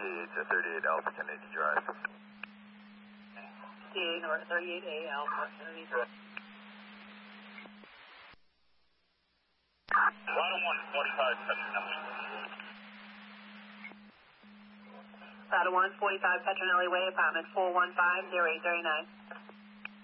it's a 38 Alpha Kennedy Drive. 68 North 38A Alpha Kennedy Drive. Ladder 145 Petronelli. Ladder 145 Petronelli Way, apartment 415-0839.